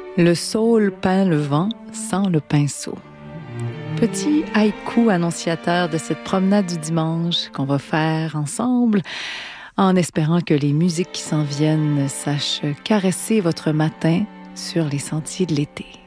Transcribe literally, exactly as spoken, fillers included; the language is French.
Le saule peint le vent sans le pinceau. Petit haïku annonciateur de cette promenade du dimanche qu'on va faire ensemble, en espérant que les musiques qui s'en viennent sachent caresser votre matin sur les sentiers de l'été.